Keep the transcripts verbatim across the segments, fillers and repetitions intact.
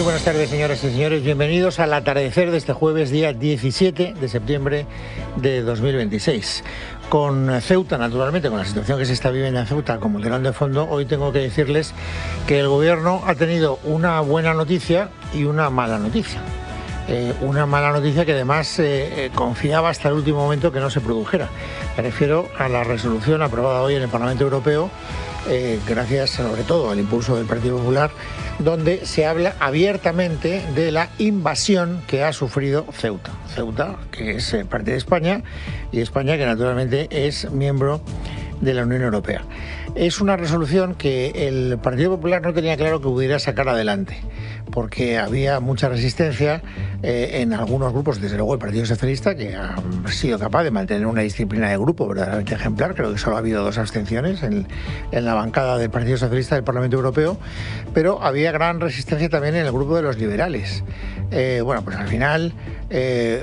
buenas tardes, señoras y señores. Bienvenidos al atardecer de este jueves, día diecisiete de septiembre de dos mil veintiséis. Con Ceuta, naturalmente, con la situación que se está viviendo en Ceuta como telón de fondo, hoy tengo que decirles que el gobierno ha tenido una buena noticia y una mala noticia. Eh, una mala noticia que además eh, eh, confiaba hasta el último momento que no se produjera. Me refiero a la resolución aprobada hoy en el Parlamento Europeo, eh, gracias sobre todo al impulso del Partido Popular, donde se habla abiertamente de la invasión que ha sufrido Ceuta. Ceuta, que es eh, parte de España, y España que naturalmente es miembro de la Unión Europea. Es una resolución que el Partido Popular no tenía claro que pudiera sacar adelante, porque había mucha resistencia eh, en algunos grupos, desde luego el Partido Socialista, que ha sido capaz de mantener una disciplina de grupo verdaderamente ejemplar. Creo que solo ha habido dos abstenciones en, en la bancada del Partido Socialista del Parlamento Europeo, pero había gran resistencia también en el grupo de los liberales. Eh, bueno, pues al final eh,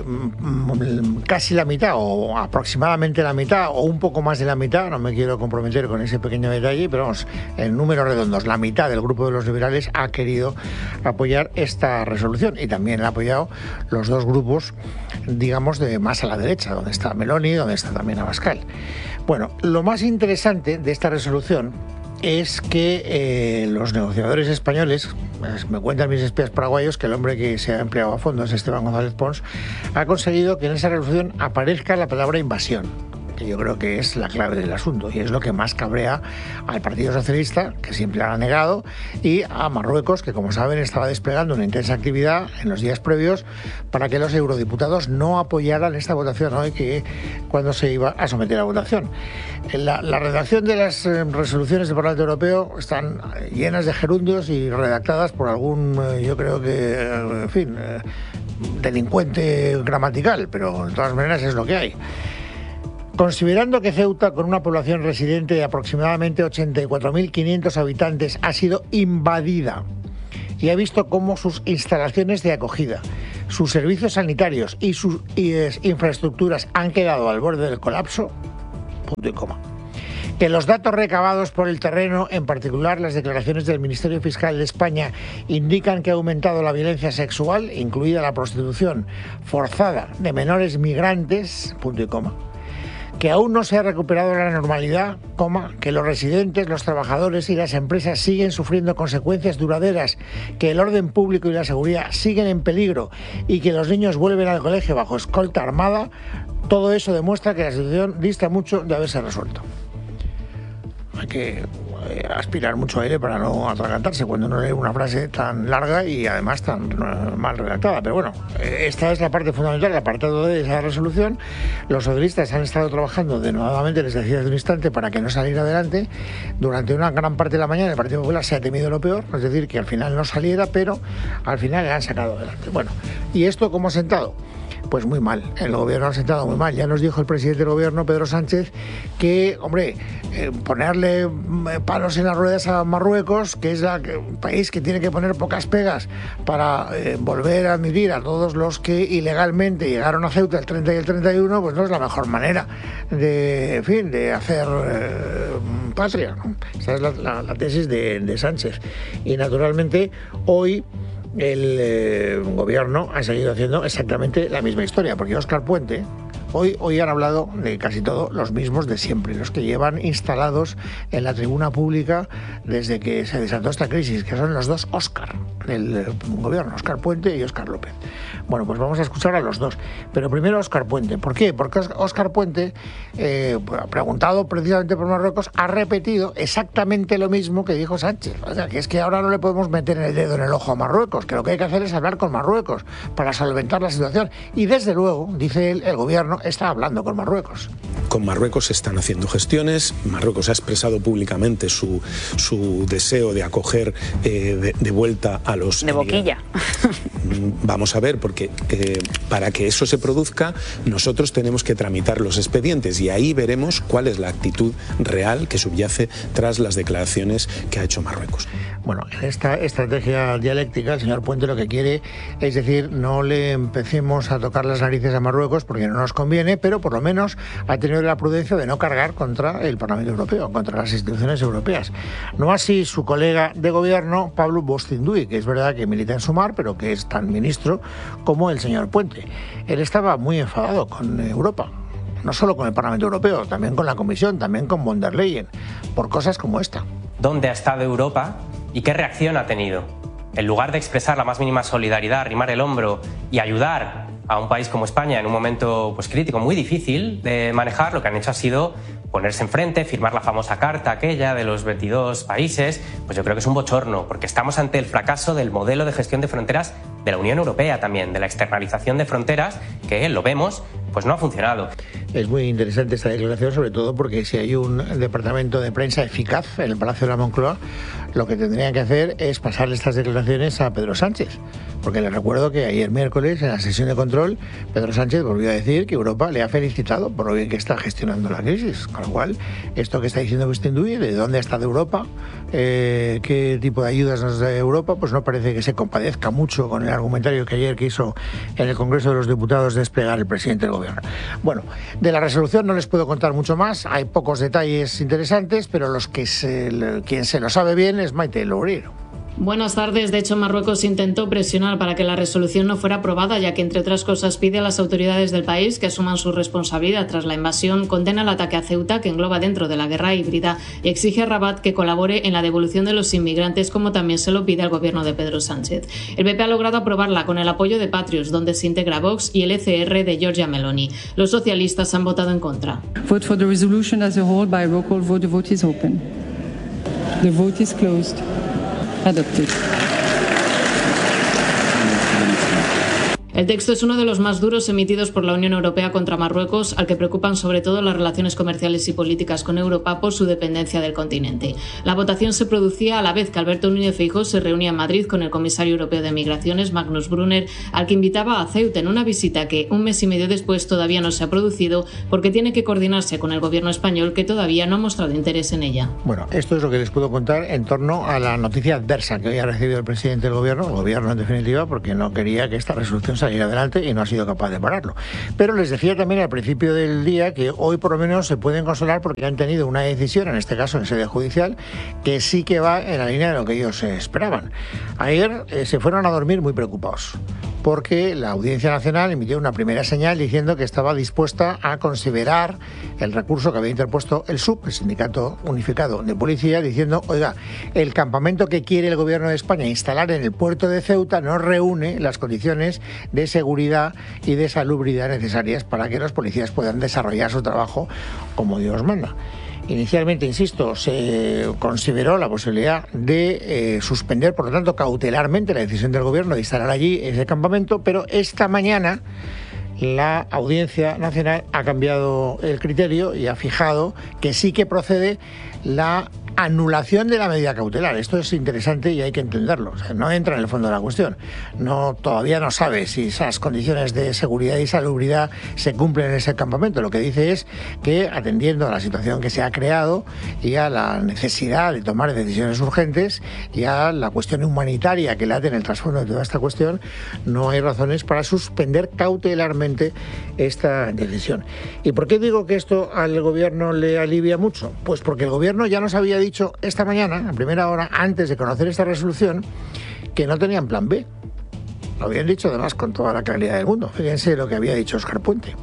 casi la mitad, o aproximadamente la mitad, o un poco más de la mitad, no me quiero comprometer con ese pequeño detalle, pero vamos, en números redondos, la mitad del grupo de los liberales ha querido apoyar esta resolución, y también ha apoyado los dos grupos, digamos, de más a la derecha, donde está Meloni, donde está también Abascal. Bueno, lo más interesante de esta resolución es que eh, los negociadores españoles, me cuentan mis espías paraguayos que el hombre que se ha empleado a fondo es Esteban González Pons, ha conseguido que en esa resolución aparezca la palabra invasión, que yo creo que es la clave del asunto y es lo que más cabrea al Partido Socialista, que siempre la ha negado, y a Marruecos, que como saben estaba desplegando una intensa actividad en los días previos para que los eurodiputados no apoyaran esta votación hoy, que cuando se iba a someter a votación. La, la redacción de las eh, resoluciones del Parlamento Europeo están llenas de gerundios y redactadas por algún, eh, yo creo que, eh, en fin, eh, delincuente gramatical, pero de todas maneras es lo que hay. Considerando que Ceuta, con una población residente de aproximadamente ochenta y cuatro mil quinientos habitantes, ha sido invadida y ha visto cómo sus instalaciones de acogida, sus servicios sanitarios y sus y, eh, infraestructuras han quedado al borde del colapso, punto y coma. Que los datos recabados por el terreno, en particular las declaraciones del Ministerio Fiscal de España, indican que ha aumentado la violencia sexual, incluida la prostitución forzada de menores migrantes, punto y coma. Que aún no se ha recuperado la normalidad, coma, que los residentes, los trabajadores y las empresas siguen sufriendo consecuencias duraderas, que el orden público y la seguridad siguen en peligro y que los niños vuelven al colegio bajo escolta armada. Todo eso demuestra que la situación dista mucho de haberse resuelto. Hay que aspirar mucho aire para no atragantarse cuando uno lee una frase tan larga y además tan mal redactada. Pero bueno, esta es la parte fundamental, el apartado de esa resolución. Los socialistas han estado trabajando denodadamente, les decía hace un instante, para que no saliera adelante. Durante una gran parte de la mañana el Partido Popular se ha temido lo peor, es decir, que al final no saliera, pero al final le han sacado adelante. Bueno, ¿y esto cómo ha sentado? Pues muy mal, el gobierno ha sentado muy mal. Ya nos dijo el presidente del gobierno, Pedro Sánchez, que, hombre, eh, ponerle palos en las ruedas a Marruecos, que es la, que, un país que tiene que poner pocas pegas para eh, volver a admitir a todos los que ilegalmente llegaron a Ceuta el treinta y el treinta y uno, pues no es la mejor manera de, en fin, de hacer eh, patria, ¿no? Esa es la, la, la tesis de, de Sánchez. Y naturalmente hoy el eh, gobierno ha seguido haciendo exactamente la misma historia, porque Óscar Puente, hoy, hoy han hablado de casi todos los mismos de siempre, los que llevan instalados en la tribuna pública desde que se desató esta crisis, que son los dos Óscar del gobierno, Óscar Puente y Óscar López. Bueno, pues vamos a escuchar a los dos, pero primero Óscar Puente. ¿Por qué? Porque Óscar Puente, eh, preguntado precisamente por Marruecos, ha repetido exactamente lo mismo que dijo Sánchez. O sea, que es que ahora no le podemos meter el dedo en el ojo a Marruecos, que lo que hay que hacer es hablar con Marruecos para solventar la situación. Y desde luego, dice él, el gobierno está hablando con Marruecos. Con Marruecos se están haciendo gestiones. Marruecos ha expresado públicamente su, su deseo de acoger eh, de, de vuelta a los... De boquilla. vamos a ver, porque eh, para que eso se produzca nosotros tenemos que tramitar los expedientes y ahí veremos cuál es la actitud real que subyace tras las declaraciones que ha hecho Marruecos. Bueno, en esta estrategia dialéctica el señor Puente lo que quiere es decir, no le empecemos a tocar las narices a Marruecos porque no nos conviene, pero por lo menos ha tenido la prudencia de no cargar contra el Parlamento Europeo, contra las instituciones europeas. No así su colega de gobierno, Pablo Bostindui, que es verdad que milita en Sumar, pero que es tan ministro como el señor Puente. Él estaba muy enfadado con Europa. No solo con el Parlamento Europeo, también con la Comisión, también con von der Leyen, por cosas como esta. ¿Dónde ha estado Europa y qué reacción ha tenido? En lugar de expresar la más mínima solidaridad, arrimar el hombro y ayudar a un país como España en un momento pues, crítico, muy difícil de manejar, lo que han hecho ha sido ponerse enfrente, firmar la famosa carta aquella de los veintidós países. Pues yo creo que es un bochorno, porque estamos ante el fracaso del modelo de gestión de fronteras de la Unión Europea también, de la externalización de fronteras, que lo vemos, pues no ha funcionado. Es muy interesante esta declaración, sobre todo porque si hay un departamento de prensa eficaz en el Palacio de la Moncloa, lo que tendrían que hacer es pasarle estas declaraciones a Pedro Sánchez. Porque les recuerdo que ayer miércoles, en la sesión de control, Pedro Sánchez volvió a decir que Europa le ha felicitado por lo bien que está gestionando la crisis. Con lo cual, esto que está diciendo Bostindui, de dónde ha estado Europa, eh, qué tipo de ayudas nos da Europa, pues no parece que se compadezca mucho con el argumentario que ayer quiso en el Congreso de los Diputados desplegar el presidente del Gobierno. Bueno, de la resolución no les puedo contar mucho más, hay pocos detalles interesantes, pero los que se, quien se lo sabe bien es Maite Loureiro. Buenas tardes. De hecho, Marruecos intentó presionar para que la resolución no fuera aprobada, ya que, entre otras cosas, pide a las autoridades del país que asuman su responsabilidad tras la invasión, condena el ataque a Ceuta, que engloba dentro de la guerra híbrida, y exige a Rabat que colabore en la devolución de los inmigrantes, como también se lo pide al gobierno de Pedro Sánchez. El P P ha logrado aprobarla con el apoyo de Patriots, donde se integra Vox, y el E C R de Giorgia Meloni. Los socialistas han votado en contra. Vote for the resolution as a whole by roll call vote. The vote is open. The vote is closed. Adopted. El texto es uno de los más duros emitidos por la Unión Europea contra Marruecos, al que preocupan sobre todo las relaciones comerciales y políticas con Europa por su dependencia del continente. La votación se producía a la vez que Alberto Núñez Feijóo se reunía en Madrid con el comisario europeo de Migraciones, Magnus Brunner, al que invitaba a Ceuta en una visita que un mes y medio después todavía no se ha producido porque tiene que coordinarse con el gobierno español, que todavía no ha mostrado interés en ella. Bueno, esto es lo que les puedo contar en torno a la noticia adversa que hoy ha recibido el presidente del gobierno, el gobierno en definitiva, porque no quería que esta resolución salir adelante y no ha sido capaz de pararlo. Pero les decía también al principio del día que hoy por lo menos se pueden consolar porque han tenido una decisión, en este caso en sede judicial, que sí que va en la línea de lo que ellos esperaban. Ayer eh, se fueron a dormir muy preocupados, porque la Audiencia Nacional emitió una primera señal diciendo que estaba dispuesta a considerar el recurso que había interpuesto el S U P, el Sindicato Unificado de Policía, diciendo, oiga, el campamento que quiere el Gobierno de España instalar en el puerto de Ceuta no reúne las condiciones de seguridad y de salubridad necesarias para que los policías puedan desarrollar su trabajo como Dios manda. Inicialmente, insisto, se consideró la posibilidad de eh, suspender, por lo tanto, cautelarmente la decisión del Gobierno de instalar allí ese campamento, pero esta mañana la Audiencia Nacional ha cambiado el criterio y ha fijado que sí que procede la anulación de la medida cautelar. Esto es interesante y hay que entenderlo. O sea, no entra en el fondo de la cuestión. No, todavía no sabe si esas condiciones de seguridad y salubridad se cumplen en ese campamento. Lo que dice es que, atendiendo a la situación que se ha creado y a la necesidad de tomar decisiones urgentes y a la cuestión humanitaria que late en el trasfondo de toda esta cuestión, no hay razones para suspender cautelarmente esta decisión. ¿Y por qué digo que esto al gobierno le alivia mucho? Pues porque el gobierno ya nos había dicho esta mañana, a primera hora, antes de conocer esta resolución, que no tenían plan B. Lo habían dicho además con toda la claridad del mundo. Fíjense lo que había dicho Óscar Puente.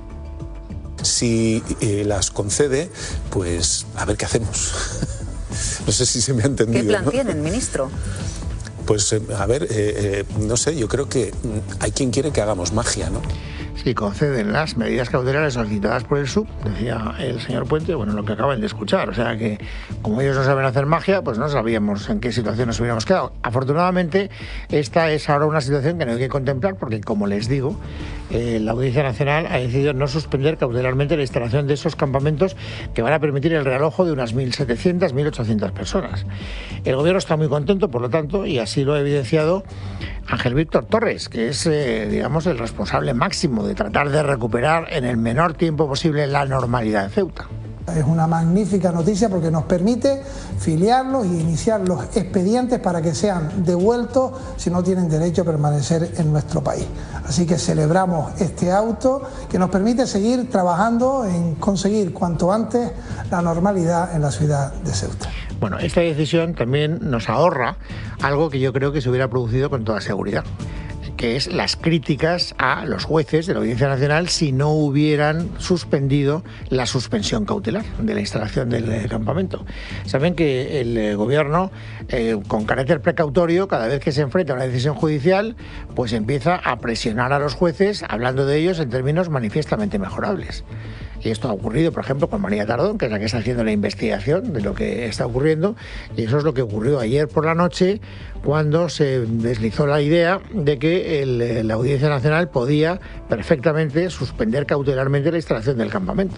Si eh, las concede, pues a ver qué hacemos. No sé si se me ha entendido. ¿Qué plan ¿no? tienen, ministro? Pues, eh, a ver, eh, eh, no sé, yo creo que hay quien quiere que hagamos magia, ¿no? Si conceden las medidas cautelares solicitadas por el S U P, decía el señor Puente, bueno, lo que acaban de escuchar. O sea que, como ellos no saben hacer magia, pues no sabíamos en qué situación nos hubiéramos quedado. Afortunadamente, esta es ahora una situación que no hay que contemplar porque, como les digo, eh, la Audiencia Nacional ha decidido no suspender cautelarmente la instalación de esos campamentos que van a permitir el realojo de unas mil setecientas, mil ochocientas personas. El gobierno está muy contento, por lo tanto, y así lo ha evidenciado Ángel Víctor Torres, que es, eh, digamos, el responsable máximo de tratar de recuperar en el menor tiempo posible la normalidad en Ceuta. Es una magnífica noticia porque nos permite filiarlos y iniciar los expedientes para que sean devueltos si no tienen derecho a permanecer en nuestro país. Así que celebramos este auto que nos permite seguir trabajando en conseguir cuanto antes la normalidad en la ciudad de Ceuta. Bueno, esta decisión también nos ahorra algo que yo creo que se hubiera producido con toda seguridad, que es las críticas a los jueces de la Audiencia Nacional si no hubieran suspendido la suspensión cautelar de la instalación del eh, campamento. Saben que el eh, gobierno, eh, con carácter precautorio, cada vez que se enfrenta a una decisión judicial, pues empieza a presionar a los jueces, hablando de ellos en términos manifiestamente mejorables. Y esto ha ocurrido, por ejemplo, con María Tardón, que es la que está haciendo la investigación de lo que está ocurriendo, y eso es lo que ocurrió ayer por la noche, cuando se deslizó la idea de que el, la Audiencia Nacional podía perfectamente suspender cautelarmente la instalación del campamento.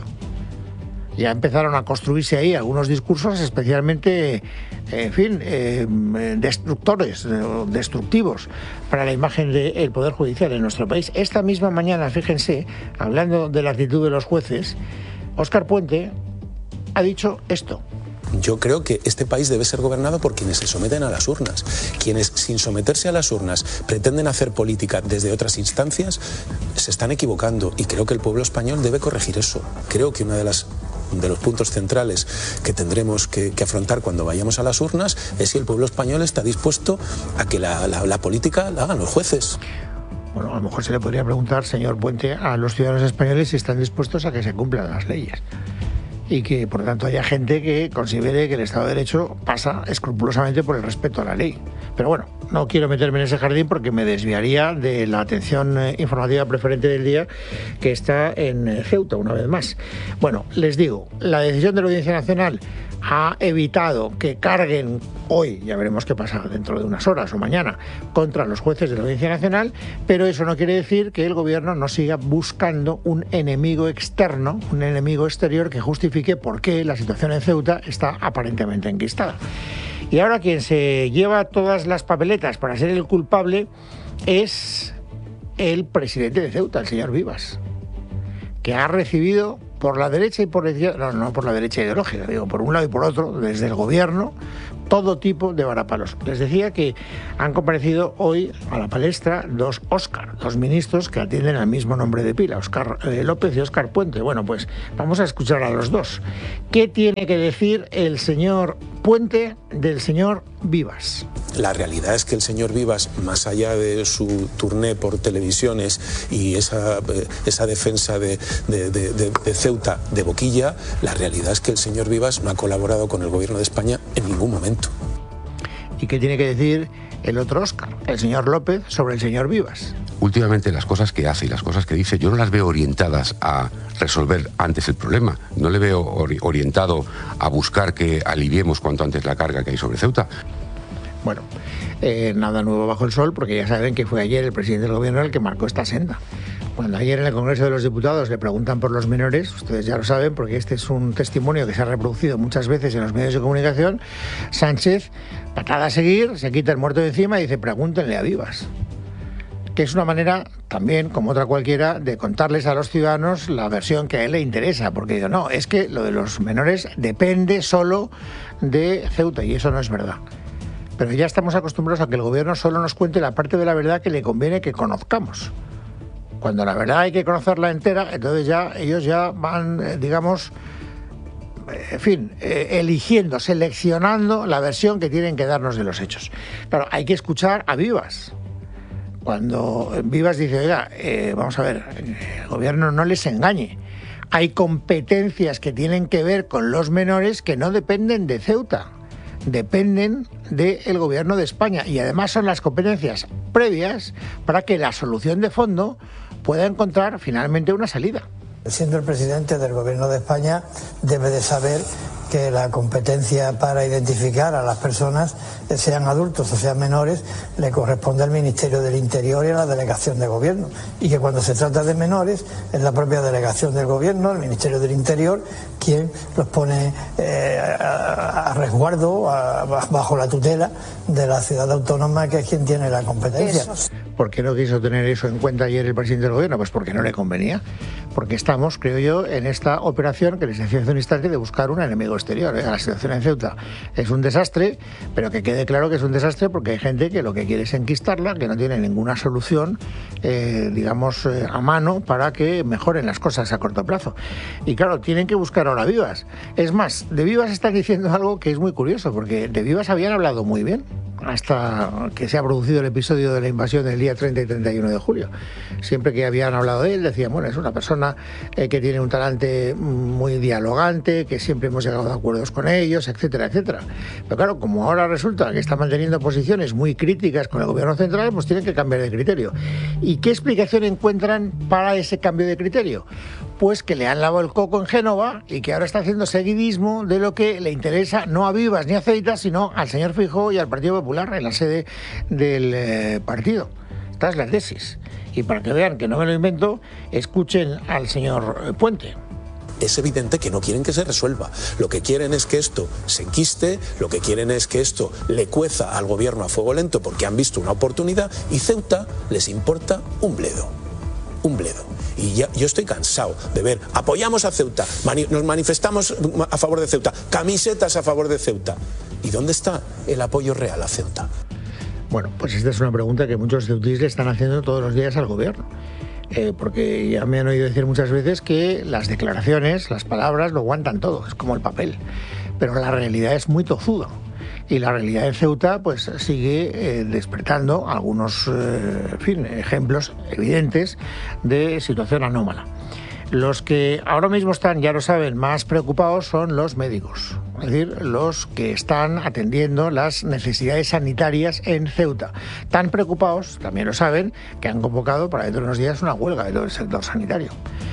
Ya empezaron a construirse ahí algunos discursos especialmente, en fin, eh, destructores, destructivos para la imagen del Poder Judicial en nuestro país. Esta misma mañana, fíjense, hablando de la actitud de los jueces, Óscar Puente ha dicho esto. Yo creo que este país debe ser gobernado por quienes se someten a las urnas. Quienes, sin someterse a las urnas, pretenden hacer política desde otras instancias, se están equivocando. Y creo que el pueblo español debe corregir eso. Creo que una de las de los puntos centrales que tendremos que, que afrontar cuando vayamos a las urnas es si el pueblo español está dispuesto a que la, la, la política la hagan los jueces. Bueno, a lo mejor se le podría preguntar, señor Puente, a los ciudadanos españoles si están dispuestos a que se cumplan las leyes y que, por tanto, haya gente que considere que el Estado de Derecho pasa escrupulosamente por el respeto a la ley. Pero bueno, no quiero meterme en ese jardín porque me desviaría de la atención informativa preferente del día, que está en Ceuta, una vez más. Bueno, les digo, la decisión de la Audiencia Nacional ha evitado que carguen hoy, ya veremos qué pasa dentro de unas horas o mañana, contra los jueces de la Audiencia Nacional, pero eso no quiere decir que el gobierno no siga buscando un enemigo externo, un enemigo exterior que justifique por qué la situación en Ceuta está aparentemente enquistada. Y ahora quien se lleva todas las papeletas para ser el culpable es el presidente de Ceuta, el señor Vivas, que ha recibido por la derecha y por la izquierda, no, no por la derecha ideológica, digo, por un lado y por otro, desde el gobierno, todo tipo de varapalos. Les decía que han comparecido hoy a la palestra dos Óscar, dos ministros que atienden al mismo nombre de pila, Óscar eh, López y Óscar Puente. Bueno, pues vamos a escuchar a los dos. ¿Qué tiene que decir el señor Puente del señor Vivas? La realidad es que el señor Vivas, más allá de su turné por televisiones y esa, esa defensa de, de, de, de, de Ceuta de boquilla, la realidad es que el señor Vivas no ha colaborado con el gobierno de España en ningún momento. ¿Y qué tiene que decir el otro Óscar, el señor López, sobre el señor Vivas? Últimamente las cosas que hace y las cosas que dice, yo no las veo orientadas a resolver antes el problema. No le veo ori- orientado a buscar que aliviemos cuanto antes la carga que hay sobre Ceuta. Bueno, eh, nada nuevo bajo el sol, porque ya saben que fue ayer el presidente del gobierno el que marcó esta senda. Cuando ayer en el Congreso de los Diputados le preguntan por los menores, ustedes ya lo saben, porque este es un testimonio que se ha reproducido muchas veces en los medios de comunicación, Sánchez, patada a seguir, se quita el muerto de encima y dice, pregúntenle a Vivas. Que es una manera también, como otra cualquiera, de contarles a los ciudadanos la versión que a él le interesa, porque digo, no, es que lo de los menores depende solo de Ceuta, y eso no es verdad. Pero ya estamos acostumbrados a que el gobierno solo nos cuente la parte de la verdad que le conviene que conozcamos. Cuando la verdad hay que conocerla entera, entonces ya ellos ya van, eh, digamos, en fin, eh, eligiendo, seleccionando la versión que tienen que darnos de los hechos. Claro, hay que escuchar a Vivas. Cuando Vivas dice, oiga, eh, vamos a ver, el gobierno no les engañe. Hay competencias que tienen que ver con los menores que no dependen de Ceuta, dependen del gobierno de España, y además son las competencias previas para que la solución de fondo pueda encontrar finalmente una salida. Siendo el presidente del gobierno de España, debe de saber que la competencia para identificar a las personas, sean adultos o sean menores, le corresponde al Ministerio del Interior y a la Delegación de Gobierno, y que cuando se trata de menores es la propia Delegación del Gobierno, el Ministerio del Interior, quien los pone eh, a, a resguardo, a, bajo la tutela de la ciudad autónoma, que es quien tiene la competencia. Eso. ¿Por qué no quiso tener eso en cuenta ayer el presidente del Gobierno? Pues porque no le convenía. Porque estamos, creo yo, en esta operación que les decía hace un instante de buscar un enemigo exterior. ¿eh? La situación en Ceuta es un desastre, pero que quede claro que es un desastre porque hay gente que lo que quiere es enquistarla, que no tiene ninguna solución, eh, digamos, eh, a mano para que mejoren las cosas a corto plazo. Y claro, tienen que buscar ahora Vivas. Es más, de Vivas están diciendo algo que es muy curioso, porque de Vivas habían hablado muy bien hasta que se ha producido el episodio de la invasión del día treinta y treinta y uno de julio. Siempre que habían hablado de él decían, bueno, es una persona eh, que tiene un talante muy dialogante, que siempre hemos llegado a acuerdos con ellos, etcétera, etcétera. Pero claro, como ahora resulta que está manteniendo posiciones muy críticas con el gobierno central, pues tienen que cambiar de criterio. ¿Y qué explicación encuentran para ese cambio de criterio? Pues que le han lavado el coco en Génova y que ahora está haciendo seguidismo de lo que le interesa no a Vivas ni a Ceuta, sino al señor Feijóo y al Partido Popular en la sede del eh, partido. Esta es la tesis. Y para que vean que no me lo invento, escuchen al señor Puente. Es evidente que no quieren que se resuelva. Lo que quieren es que esto se enquiste, lo que quieren es que esto le cueza al gobierno a fuego lento porque han visto una oportunidad, y Ceuta les importa un bledo. Un bledo. Y ya, yo estoy cansado de ver, apoyamos a Ceuta, mani nos manifestamos a favor de Ceuta, camisetas a favor de Ceuta. ¿Y dónde está el apoyo real a Ceuta? Bueno, pues esta es una pregunta que muchos ceutíes le están haciendo todos los días al gobierno. Eh, porque ya me han oído decir muchas veces que las declaraciones, las palabras, lo aguantan todo, es como el papel. Pero la realidad es muy tozuda. Y la realidad de Ceuta pues sigue eh, despertando algunos eh, en fin, ejemplos evidentes de situación anómala. Los que ahora mismo están, ya lo saben, más preocupados son los médicos, es decir, los que están atendiendo las necesidades sanitarias en Ceuta. Tan preocupados, también lo saben, que han convocado para dentro de unos días una huelga de todo el sector sanitario.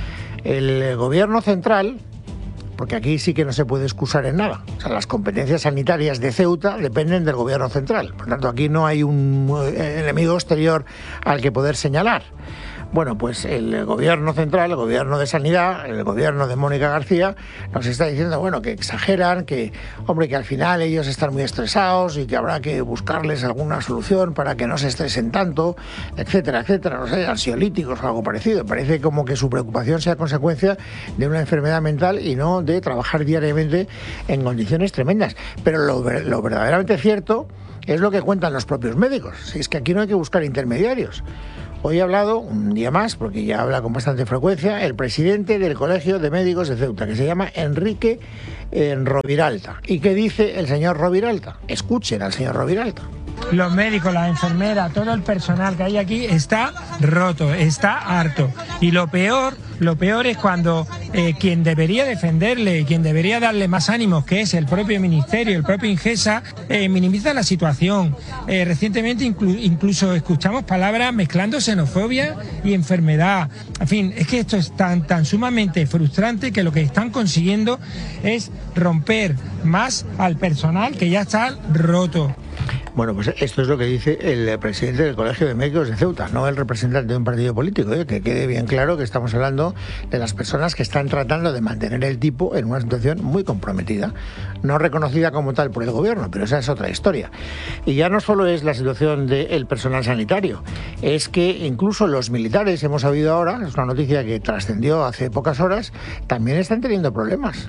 El gobierno central, porque aquí sí que no se puede excusar en nada. O sea, las competencias sanitarias de Ceuta dependen del gobierno central. Por tanto, aquí no hay un enemigo exterior al que poder señalar. Bueno, pues el gobierno central, el gobierno de Sanidad, el gobierno de Mónica García, nos está diciendo, bueno, que exageran, que, hombre, que al final ellos están muy estresados y que habrá que buscarles alguna solución para que no se estresen tanto, etcétera, etcétera, no sé, ansiolíticos o algo parecido. Parece como que su preocupación sea consecuencia de una enfermedad mental y no de trabajar diariamente en condiciones tremendas. Pero lo, lo verdaderamente cierto es lo que cuentan los propios médicos. Si es que aquí no hay que buscar intermediarios. Hoy ha hablado, un día más, porque ya habla con bastante frecuencia, el presidente del Colegio de Médicos de Ceuta, que se llama Enrique eh, Roviralta. ¿Y qué dice el señor Roviralta? Escuchen al señor Roviralta. Los médicos, las enfermeras, todo el personal que hay aquí está roto, está harto. Y lo peor, lo peor es cuando eh, quien debería defenderle, quien debería darle más ánimos, que es el propio ministerio, el propio Ingesa, eh, minimiza la situación. Eh, recientemente inclu incluso escuchamos palabras mezclando xenofobia y enfermedad. En fin, es que esto es tan, tan sumamente frustrante que lo que están consiguiendo es romper más al personal que ya está roto. Bueno, pues esto es lo que dice el presidente del Colegio de Médicos de Ceuta, no el representante de un partido político, ¿eh? Que quede bien claro que estamos hablando de las personas que están tratando de mantener el tipo en una situación muy comprometida, no reconocida como tal por el gobierno, pero esa es otra historia. Y ya no solo es la situación del personal sanitario, es que incluso los militares, hemos sabido ahora, es una noticia que trascendió hace pocas horas, también están teniendo problemas.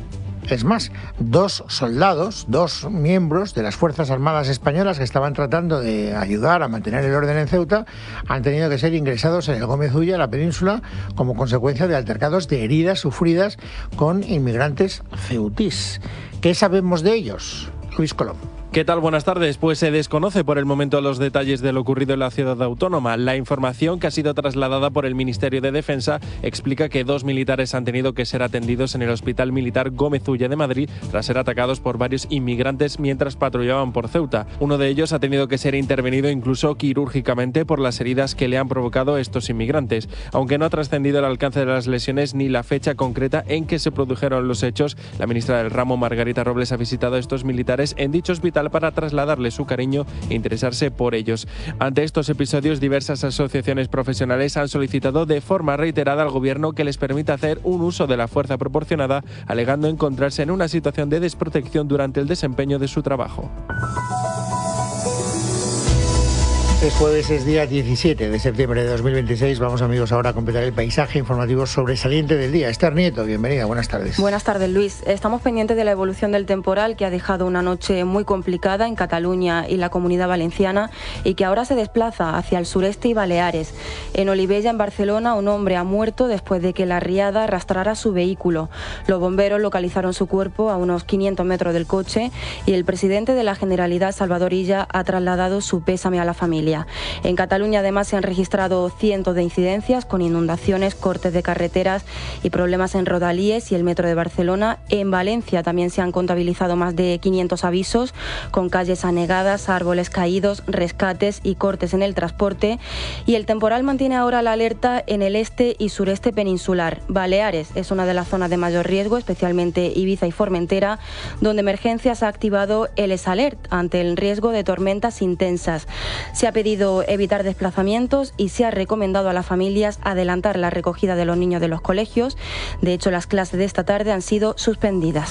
Es más, dos soldados, dos miembros de las Fuerzas Armadas Españolas que estaban tratando de ayudar a mantener el orden en Ceuta han tenido que ser ingresados en el Gómez Ulla, la península, como consecuencia de altercados, de heridas sufridas con inmigrantes ceutís. ¿Qué sabemos de ellos? Luis Colom. ¿Qué tal? Buenas tardes. Pues se desconoce por el momento los detalles de lo ocurrido en la ciudad autónoma. La información que ha sido trasladada por el Ministerio de Defensa explica que dos militares han tenido que ser atendidos en el Hospital Militar Gómez Ulla de Madrid tras ser atacados por varios inmigrantes mientras patrullaban por Ceuta. Uno de ellos ha tenido que ser intervenido incluso quirúrgicamente por las heridas que le han provocado estos inmigrantes. Aunque no ha trascendido el alcance de las lesiones ni la fecha concreta en que se produjeron los hechos, la ministra del ramo, Margarita Robles, ha visitado a estos militares en dicho hospital para trasladarles su cariño e interesarse por ellos. Ante estos episodios, diversas asociaciones profesionales han solicitado de forma reiterada al Gobierno que les permita hacer un uso de la fuerza proporcionada, alegando encontrarse en una situación de desprotección durante el desempeño de su trabajo. Es jueves, es día diecisiete de septiembre de dos mil veintiséis. Vamos, amigos, ahora a completar el paisaje informativo sobresaliente del día. Esther Nieto, bienvenida, buenas tardes. Buenas tardes, Luis. Estamos pendientes de la evolución del temporal que ha dejado una noche muy complicada en Cataluña y la Comunidad Valenciana y que ahora se desplaza hacia el sureste y Baleares. En Olivella, en Barcelona, un hombre ha muerto después de que la riada arrastrara su vehículo. Los bomberos localizaron su cuerpo a unos quinientos metros del coche y el presidente de la Generalidad, Salvador Illa, ha trasladado su pésame a la familia. En Cataluña, además, se han registrado cientos de incidencias con inundaciones, cortes de carreteras y problemas en Rodalíes y el metro de Barcelona. En Valencia también se han contabilizado más de quinientos avisos con calles anegadas, árboles caídos, rescates y cortes en el transporte. Y el temporal mantiene ahora la alerta en el este y sureste peninsular. Baleares es una de las zonas de mayor riesgo, especialmente Ibiza y Formentera, donde Emergencias ha activado el ESALERT ante el riesgo de tormentas intensas. Se ha pedido evitar desplazamientos y se ha recomendado a las familias adelantar la recogida de los niños de los colegios. De hecho, las clases de esta tarde han sido suspendidas.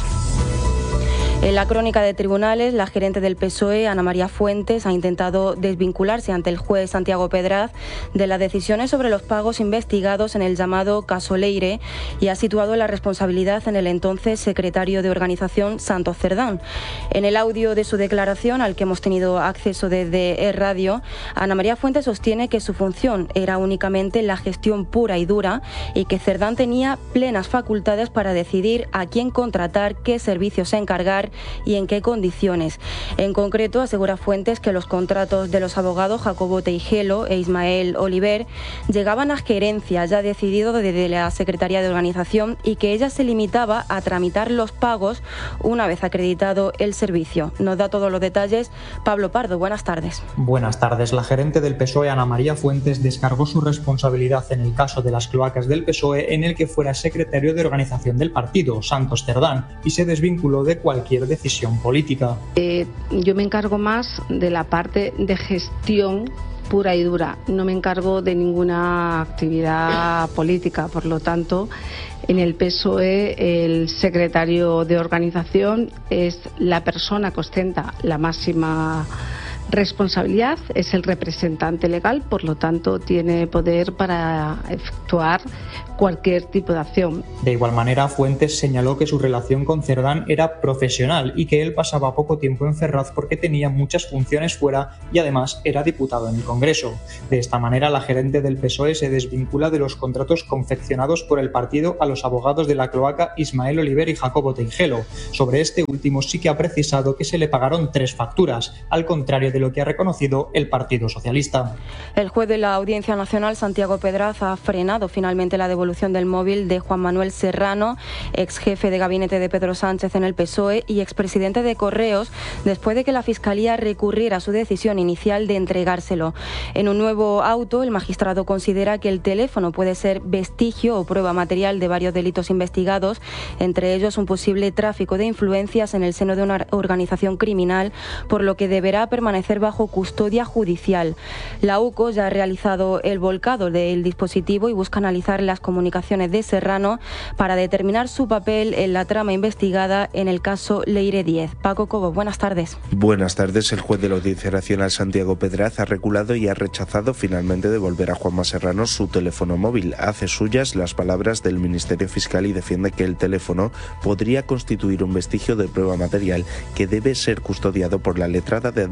En la crónica de tribunales, la gerente del P S O E, Ana María Fuentes, ha intentado desvincularse ante el juez Santiago Pedraz de las decisiones sobre los pagos investigados en el llamado caso Leire y ha situado la responsabilidad en el entonces secretario de organización, Santos Cerdán. En el audio de su declaración, al que hemos tenido acceso desde E-Radio, Ana María Fuentes sostiene que su función era únicamente la gestión pura y dura y que Cerdán tenía plenas facultades para decidir a quién contratar, qué servicios encargar y en qué condiciones. En concreto, asegura Fuentes que los contratos de los abogados Jacobo Teijelo e Ismael Oliver llegaban a gerencia ya decidido desde la Secretaría de Organización y que ella se limitaba a tramitar los pagos una vez acreditado el servicio. Nos da todos los detalles Pablo Pardo. Buenas tardes. Buenas tardes. La gerente del P S O E, Ana María Fuentes, descargó su responsabilidad en el caso de las cloacas del P S O E en el que fuera secretario de organización del partido, Santos Cerdán, y se desvinculó de cualquier decisión política. Eh, yo me encargo más de la parte de gestión pura y dura, no me encargo de ninguna actividad política, por lo tanto, en el P S O E el secretario de organización es la persona que ostenta la máxima responsabilidad, es el representante legal, por lo tanto tiene poder para efectuar cualquier tipo de acción. De igual manera, Fuentes señaló que su relación con Cerdán era profesional y que él pasaba poco tiempo en Ferraz porque tenía muchas funciones fuera y además era diputado en el Congreso. De esta manera, la gerente del P S O E se desvincula de los contratos confeccionados por el partido a los abogados de la cloaca Ismael Oliver y Jacobo Teijelo. Sobre este último sí que ha precisado que se le pagaron tres facturas, al contrario de lo que ha reconocido el Partido Socialista. El juez de la Audiencia Nacional, Santiago Pedraz, ha frenado finalmente la devolución del móvil de Juan Manuel Serrano, ex jefe de gabinete de Pedro Sánchez en el P S O E y expresidente de Correos, después de que la Fiscalía recurriera a su decisión inicial de entregárselo. En un nuevo auto, el magistrado considera que el teléfono puede ser vestigio o prueba material de varios delitos investigados, entre ellos un posible tráfico de influencias en el seno de una organización criminal, por lo que deberá permanecer bajo custodia judicial. La U C O ya ha realizado el volcado del dispositivo y busca analizar las comunicaciones de Serrano para determinar su papel en la trama investigada en el caso Leire diez. Paco Cobo, buenas tardes. Buenas tardes. El juez de la Audiencia Nacional, Santiago Pedraz, ha reculado y ha rechazado finalmente devolver a Juanma Serrano su teléfono móvil. Hace suyas las palabras del Ministerio Fiscal y defiende que el teléfono podría constituir un vestigio de prueba material que debe ser custodiado por la letrada de Administración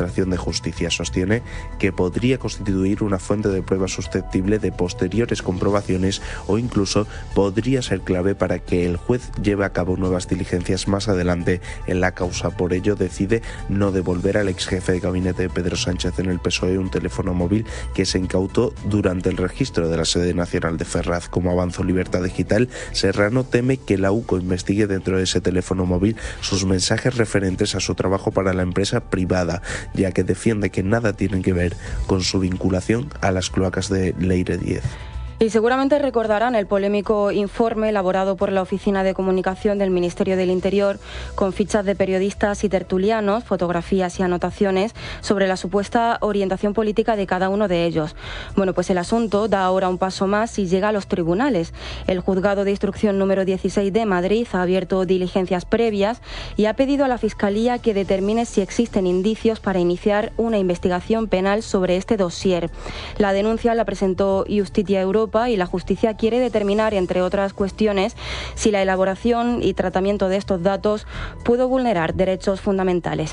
Administración de Justicia. Sostiene que podría constituir una fuente de prueba susceptible de posteriores comprobaciones o incluso podría ser clave para que el juez lleve a cabo nuevas diligencias más adelante en la causa. Por ello decide no devolver al ex jefe de gabinete de Pedro Sánchez en el P S O E un teléfono móvil que se incautó durante el registro de la sede nacional de Ferraz. Como avanzó Libertad Digital, Serrano teme que la U C O investigue dentro de ese teléfono móvil sus mensajes referentes a su trabajo para la empresa privada, ya que defiende que nada tienen que ver con su vinculación a las cloacas de Leire diez. Y seguramente recordarán el polémico informe elaborado por la Oficina de Comunicación del Ministerio del Interior con fichas de periodistas y tertulianos, fotografías y anotaciones sobre la supuesta orientación política de cada uno de ellos. Bueno, pues el asunto da ahora un paso más y llega a los tribunales. El Juzgado de Instrucción número dieciséis de Madrid ha abierto diligencias previas y ha pedido a la Fiscalía que determine si existen indicios para iniciar una investigación penal sobre este dossier. La denuncia la presentó Justitia Europa y la justicia quiere determinar, entre otras cuestiones, si la elaboración y tratamiento de estos datos pudo vulnerar derechos fundamentales.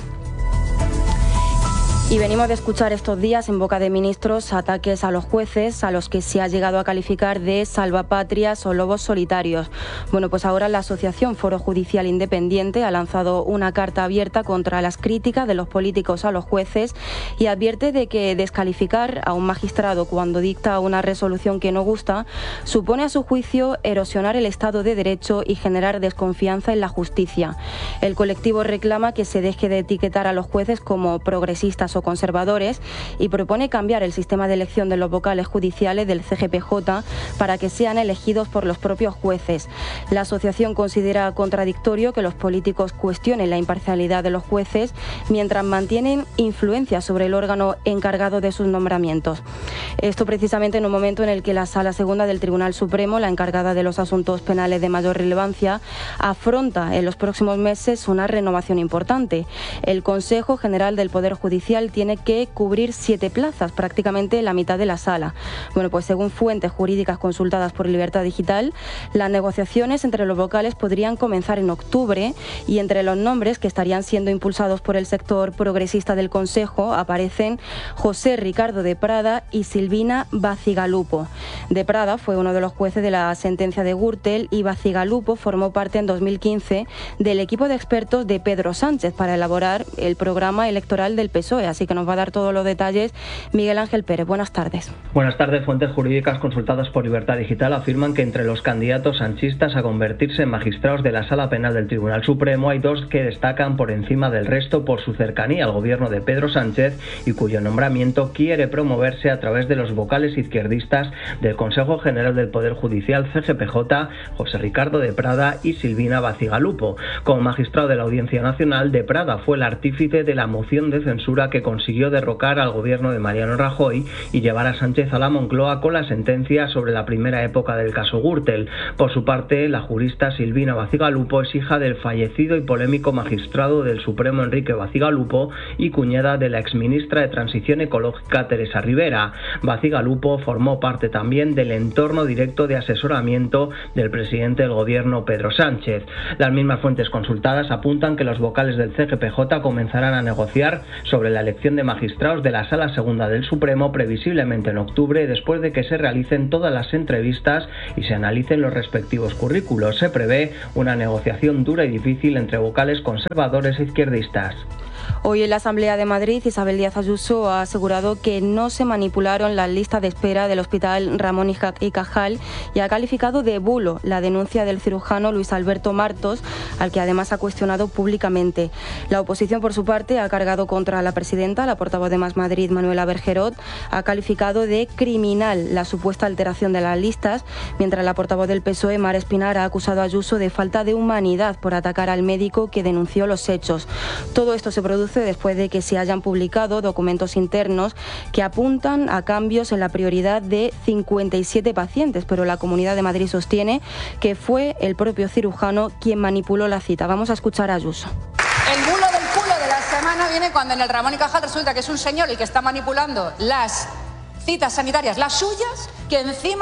Y venimos de escuchar estos días en boca de ministros ataques a los jueces, a los que se ha llegado a calificar de salvapatrias o lobos solitarios. Bueno, pues ahora la Asociación Foro Judicial Independiente ha lanzado una carta abierta contra las críticas de los políticos a los jueces y advierte de que descalificar a un magistrado cuando dicta una resolución que no gusta supone, a su juicio, erosionar el Estado de Derecho y generar desconfianza en la justicia. El colectivo reclama que se deje de etiquetar a los jueces como progresistas o conservadores y propone cambiar el sistema de elección de los vocales judiciales del C G P J para que sean elegidos por los propios jueces. La asociación considera contradictorio que los políticos cuestionen la imparcialidad de los jueces mientras mantienen influencia sobre el órgano encargado de sus nombramientos. Esto precisamente en un momento en el que la Sala Segunda del Tribunal Supremo, la encargada de los asuntos penales de mayor relevancia, afronta en los próximos meses una renovación importante. El Consejo General del Poder Judicial tiene que cubrir siete plazas, prácticamente la mitad de la sala. Bueno, pues según fuentes jurídicas consultadas por Libertad Digital, las negociaciones entre los vocales podrían comenzar en octubre y entre los nombres que estarían siendo impulsados por el sector progresista del Consejo aparecen José Ricardo de Prada y Silvina Bacigalupo. De Prada fue uno de los jueces de la sentencia de Gürtel y Bacigalupo formó parte en dos mil quince del equipo de expertos de Pedro Sánchez para elaborar el programa electoral del P S O E. Así que nos va a dar todos los detalles Miguel Ángel Pérez. Buenas tardes. Buenas tardes. Fuentes jurídicas consultadas por Libertad Digital afirman que entre los candidatos sanchistas a convertirse en magistrados de la Sala Penal del Tribunal Supremo hay dos que destacan por encima del resto por su cercanía al gobierno de Pedro Sánchez y cuyo nombramiento quiere promoverse a través de los vocales izquierdistas del Consejo General del Poder Judicial C G P J, José Ricardo de Prada y Silvina Bacigalupo. Como magistrado de la Audiencia Nacional, de Prada fue el artífice de la moción de censura que consiguió derrocar al gobierno de Mariano Rajoy y llevar a Sánchez a la Moncloa con la sentencia sobre la primera época del caso Gürtel. Por su parte, la jurista Silvina Bacigalupo es hija del fallecido y polémico magistrado del Supremo Enrique Bacigalupo y cuñada de la exministra de Transición Ecológica Teresa Rivera. Bacigalupo formó parte también del entorno directo de asesoramiento del presidente del gobierno Pedro Sánchez. Las mismas fuentes consultadas apuntan que los vocales del C G P J comenzarán a negociar sobre la elección de magistrados de la Sala Segunda del Supremo previsiblemente en octubre, después de que se realicen todas las entrevistas y se analicen los respectivos currículos. Se prevé una negociación dura y difícil entre vocales conservadores e izquierdistas. Hoy en la Asamblea de Madrid, Isabel Díaz Ayuso ha asegurado que no se manipularon las listas de espera del Hospital Ramón y Cajal y ha calificado de bulo la denuncia del cirujano Luis Alberto Martos, al que además ha cuestionado públicamente. La oposición, por su parte, ha cargado contra la presidenta. La portavoz de Más Madrid, Manuela Bergerot, ha calificado de criminal la supuesta alteración de las listas, mientras la portavoz del P S O E, Mar Espinar, ha acusado a Ayuso de falta de humanidad por atacar al médico que denunció los hechos. Todo esto se produce después de que se hayan publicado documentos internos que apuntan a cambios en la prioridad de cincuenta y siete pacientes, pero la Comunidad de Madrid sostiene que fue el propio cirujano quien manipuló la cita. Vamos a escuchar a Ayuso. El bulo del culo de la semana viene cuando en el Ramón y Cajal resulta que es un señor el que está manipulando las citas sanitarias, las suyas, que encima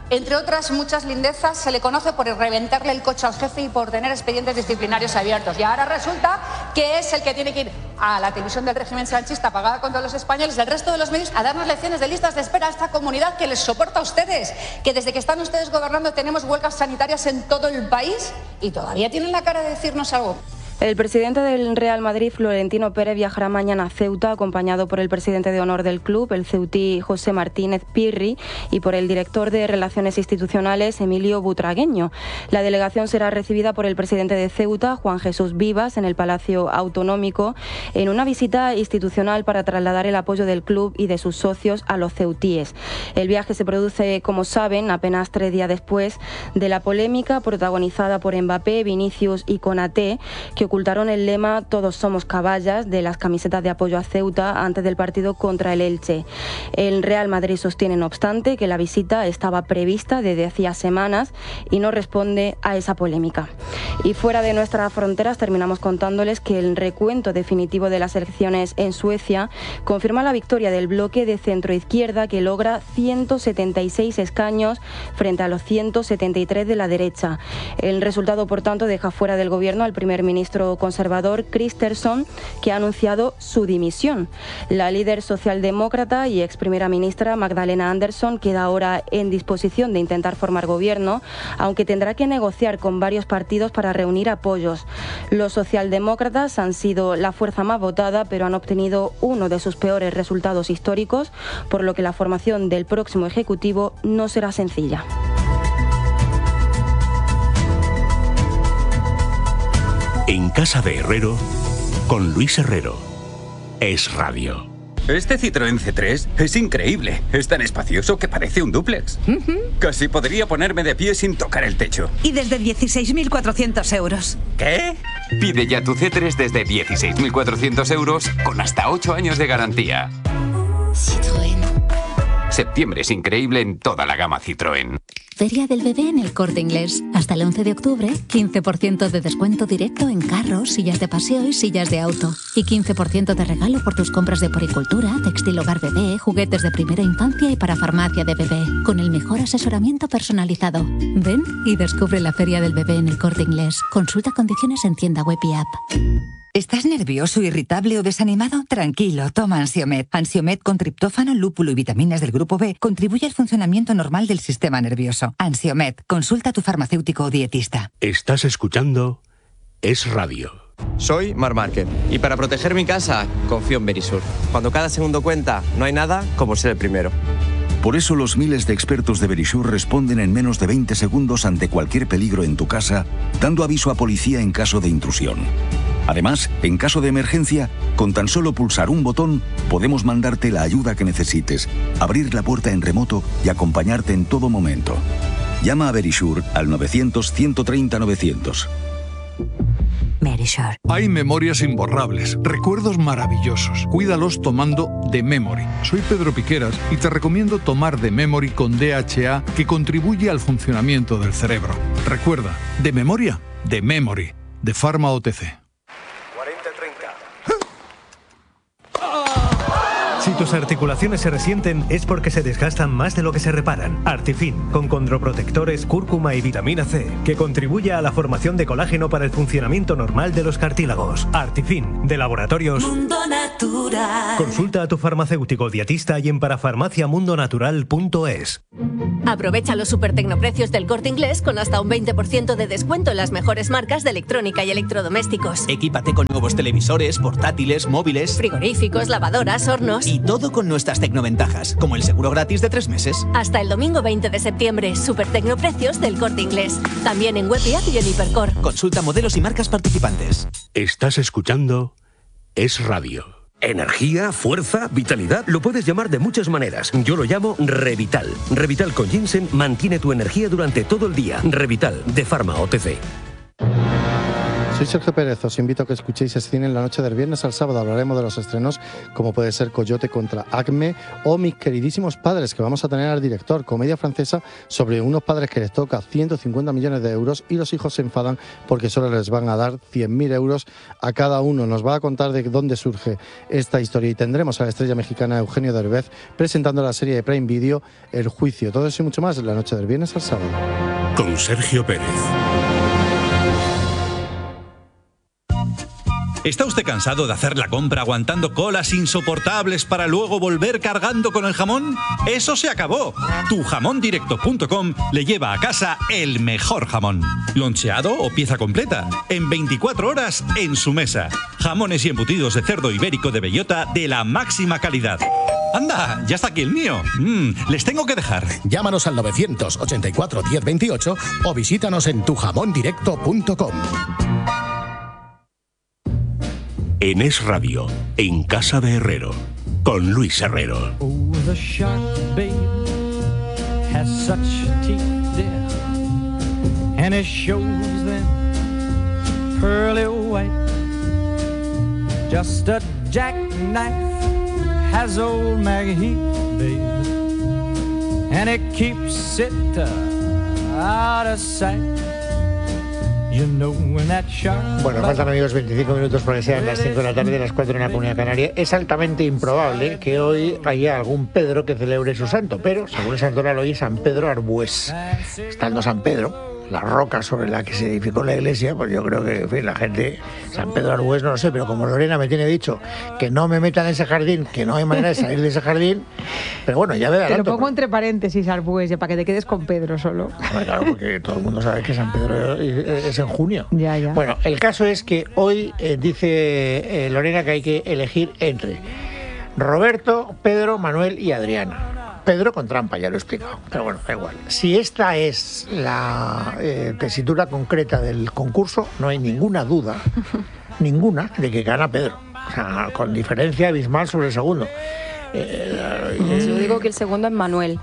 Entre otras muchas lindezas, se le conoce por reventarle el coche al jefe y por tener expedientes disciplinarios abiertos. Y ahora resulta que es el que tiene que ir a la televisión del régimen sanchista pagada contra los españoles, del resto de los medios, a darnos lecciones de listas de espera a esta comunidad que les soporta a ustedes. Que desde que están ustedes gobernando tenemos huelgas sanitarias en todo el país y todavía tienen la cara de decirnos algo. El presidente del Real Madrid, Florentino Pérez, viajará mañana a Ceuta, acompañado por el presidente de honor del club, el ceutí José Martínez Pirri, y por el director de Relaciones Institucionales, Emilio Butragueño. La delegación será recibida por el presidente de Ceuta, Juan Jesús Vivas, en el Palacio Autonómico, en una visita institucional para trasladar el apoyo del club y de sus socios a los ceutíes. El viaje se produce, como saben, apenas tres días después de la polémica protagonizada por Mbappé, Vinicius y Konaté, que ocultaron el lema "Todos somos caballas" de las camisetas de apoyo a Ceuta antes del partido contra el Elche. El Real Madrid sostiene, no obstante, que la visita estaba prevista desde hacía semanas y no responde a esa polémica. Y fuera de nuestras fronteras terminamos contándoles que el recuento definitivo de las elecciones en Suecia confirma la victoria del bloque de centroizquierda, que logra ciento setenta y seis escaños frente a los ciento setenta y tres de la derecha. El resultado, por tanto, deja fuera del gobierno al primer ministro conservador Kristersson, que ha anunciado su dimisión. La líder socialdemócrata y ex primera ministra Magdalena Andersson queda ahora en disposición de intentar formar gobierno, aunque tendrá que negociar con varios partidos para reunir apoyos. Los socialdemócratas han sido la fuerza más votada, pero han obtenido uno de sus peores resultados históricos, por lo que la formación del próximo ejecutivo no será sencilla. En casa de Herrero, con Luis Herrero. Es Radio. Este Citroën C tres es increíble. Es tan espacioso que parece un dúplex. Uh-huh. Casi podría ponerme de pie sin tocar el techo. Y desde dieciséis mil cuatrocientos euros. ¿Qué? Pide ya tu C tres desde dieciséis mil cuatrocientos euros con hasta ocho años de garantía. Citroën. Septiembre es increíble en toda la gama Citroën. Feria del Bebé en El Corte Inglés. Hasta el once de octubre, quince por ciento de descuento directo en carros, sillas de paseo y sillas de auto. Y quince por ciento de regalo por tus compras de poricultura, textil hogar bebé, juguetes de primera infancia y para farmacia de bebé. Con el mejor asesoramiento personalizado. Ven y descubre la Feria del Bebé en El Corte Inglés. Consulta condiciones en tienda web y app. ¿Estás nervioso, irritable o desanimado? Tranquilo, toma Ansiomed. Ansiomed con triptófano, lúpulo y vitaminas del grupo B contribuye al funcionamiento normal del sistema nervioso. Ansiomed, consulta a tu farmacéutico o dietista. Estás escuchando Es Radio. Soy Mar Márquez y para proteger mi casa confío en Verisur. Cuando cada segundo cuenta, no hay nada como ser el primero. Por eso los miles de expertos de Verisur responden en menos de veinte segundos ante cualquier peligro en tu casa, dando aviso a policía en caso de intrusión. Además, en caso de emergencia, con tan solo pulsar un botón, podemos mandarte la ayuda que necesites, abrir la puerta en remoto y acompañarte en todo momento. Llama a Verisur al novecientos, ciento treinta, novecientos. Verisur. Hay memorias imborrables, recuerdos maravillosos. Cuídalos tomando The Memory. Soy Pedro Piqueras y te recomiendo tomar The Memory con D H A, que contribuye al funcionamiento del cerebro. Recuerda, de memoria, The Memory, de Pharma O T C. Si tus articulaciones se resienten es porque se desgastan más de lo que se reparan. Artifin, con condroprotectores, cúrcuma y vitamina C, que contribuye a la formación de colágeno para el funcionamiento normal de los cartílagos. Artifin, de Laboratorios Mundo Natural. Consulta a tu farmacéutico dietista y en parafarmaciamundonatural punto es. Aprovecha los supertecnoprecios del Corte Inglés con hasta un veinte por ciento de descuento en las mejores marcas de electrónica y electrodomésticos. Equípate con nuevos televisores, portátiles, móviles, frigoríficos, lavadoras, hornos. Y todo con nuestras tecnoventajas, como el seguro gratis de tres meses. Hasta el domingo veinte de septiembre, supertecnoprecios del Corte Inglés. También en web y app y en Hipercor. Consulta modelos y marcas participantes. Estás escuchando Es Radio. Energía, fuerza, vitalidad, lo puedes llamar de muchas maneras. Yo lo llamo Revital. Revital con ginseng mantiene tu energía durante todo el día. Revital, de Pharma O T C. Soy Sergio Pérez, os invito a que escuchéis Cine en la noche del viernes al sábado. Hablaremos de los estrenos como puede ser Coyote contra Acme o Mis queridísimos padres, que vamos a tener al director, comedia francesa sobre unos padres que les toca ciento cincuenta millones de euros y los hijos se enfadan porque solo les van a dar cien mil euros a cada uno. Nos va a contar de dónde surge esta historia y tendremos a la estrella mexicana Eugenio Derbez presentando la serie de Prime Video El Juicio. Todo eso y mucho más en la noche del viernes al sábado. Con Sergio Pérez. ¿Está usted cansado de hacer la compra aguantando colas insoportables para luego volver cargando con el jamón? ¡Eso se acabó! tu jamón directo punto com le lleva a casa el mejor jamón. Loncheado o pieza completa, en veinticuatro horas en su mesa. Jamones y embutidos de cerdo ibérico de bellota de la máxima calidad. ¡Anda! ¡Ya está aquí el mío! Mm, les tengo que dejar. Llámanos al novecientos ochenta y cuatro diez veintiocho o visítanos en tu jamón directo punto com. En Es Radio, en Casa de Herrero, con Luis Herrero. Oh, the shark, babe, has such teeth, dear, and it shows them pearly white. Just a jackknife has old Maggie Heath, babe, and it keeps it uh, out of sight. Bueno, faltan amigos veinticinco minutos para que sean las cinco de la tarde, las cuatro en la Comunidad Canaria. Es altamente improbable que hoy haya algún Pedro que celebre su santo, pero según el santoral hoy es San Pedro Arbués. Estando San Pedro, la roca sobre la que se edificó la iglesia, pues yo creo que en fin, la gente, San Pedro Arbués no lo sé, pero como Lorena me tiene dicho que no me metan en ese jardín, que no hay manera de salir de ese jardín, pero bueno, ya me adelanto. Te lo pongo entre paréntesis, Arbués, ya para que te quedes con Pedro solo. Bueno, claro, porque todo el mundo sabe que San Pedro es en junio. Ya, ya. Bueno, el caso es que hoy eh, dice eh, Lorena que hay que elegir entre Roberto, Pedro, Manuel y Adriana. Pedro con trampa, ya lo he explicado, pero bueno, da igual. Si esta es la eh, tesitura concreta del concurso, no hay ninguna duda, ninguna, de que gana Pedro. O sea, con diferencia abismal sobre el segundo. Eh, eh, Yo digo que el segundo es Manuel.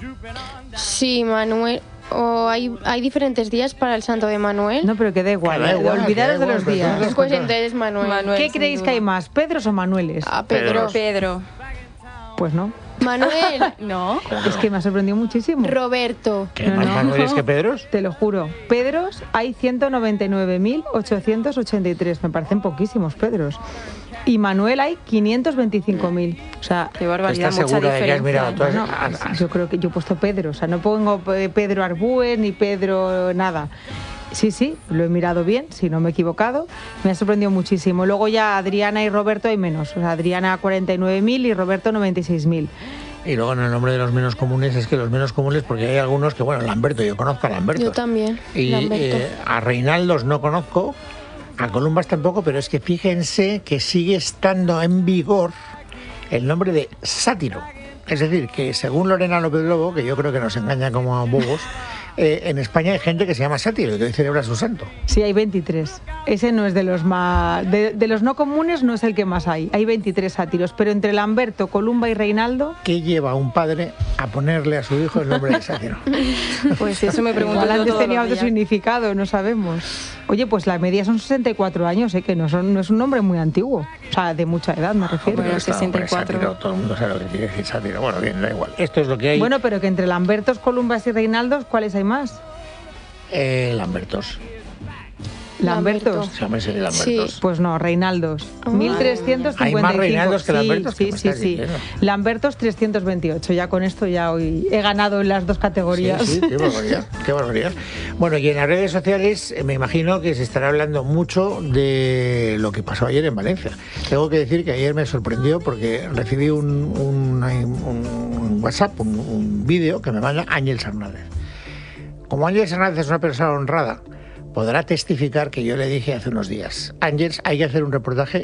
Sí, Manuel. ¿O hay, hay diferentes días para el santo de Manuel? No, pero que da igual, da igual olvidaros de los días. Pues, pues entonces Manuel. Manuel. ¿Qué creéis que hay más, Pedros o Manueles? Ah, Pedro. Pedro. Pues no. Manuel. No. Es que me ha sorprendido muchísimo. Roberto. ¿Qué más no, Manueles no. que Pedros? Te lo juro. Pedros hay ciento noventa y nueve mil ochocientos ochenta y tres. Me parecen poquísimos Pedros. Y Manuel hay quinientos veinticinco mil. O sea, qué barbaridad, mucha diferencia. De que has mirado todas... no, no, yo creo que yo he puesto Pedro. O sea, no pongo Pedro Arbués ni Pedro nada. Sí, sí, lo he mirado bien, si no me he equivocado. Me ha sorprendido muchísimo. Luego ya Adriana y Roberto hay menos. O sea, Adriana cuarenta y nueve mil y Roberto noventa y seis mil. Y luego en el nombre de los menos comunes es que los menos comunes, porque hay algunos que, bueno, Lamberto, yo conozco a Lamberto. Yo también. Y eh, a Reinaldos no conozco, a Columbas tampoco, pero es que fíjense que sigue estando en vigor el nombre de Sátiro. Es decir, que según Lorena López Lobo, que yo creo que nos engaña como a bobos, Eh, en España hay gente que se llama Sátiro y que hoy celebra su santo. Sí, hay veintitrés. Ese no es de los más... De, de los no comunes no es el que más hay. Hay veintitrés sátiros, pero entre Lamberto, Columba y Reinaldo... ¿Qué lleva a un padre a ponerle a su hijo el nombre de Sátiro? Pues eso me pregunto. Igual antes tenía otro significado, no sabemos. Oye, pues la media son sesenta y cuatro años, ¿eh? Que no, son, no es un nombre muy antiguo. O sea, de mucha edad me refiero. Bueno, sesenta y cuatro. Sátiro, todo el mundo sabe lo que quiere decir Sátiro. Bueno, bien, da igual. Esto es lo que hay. Bueno, pero que entre Lambertos, Columbas y Reinaldos, ¿cuáles hay más? Eh, Lambertos. ¿Lambertos? Sí, hombre, sí, Lambertos. Sí. Pues no, Reinaldos. Oh. mil trescientos cincuenta y cinco. Hay más Reinaldos que Lambertos. Sí, sí, sí. sí. Lambertos trescientos veintiocho. Ya con esto ya hoy he ganado en las dos categorías. Sí, sí, qué barbaridad, qué barbaridad. Bueno, y en las redes sociales me imagino que se estará hablando mucho de lo que pasó ayer en Valencia. Tengo que decir que ayer me sorprendió porque recibí un, un, un, un WhatsApp, un, un vídeo que me manda Ángel Hernández. Como Ángel Hernández es una persona honrada, podrá testificar que yo le dije hace unos días: Ángel, hay que hacer un reportaje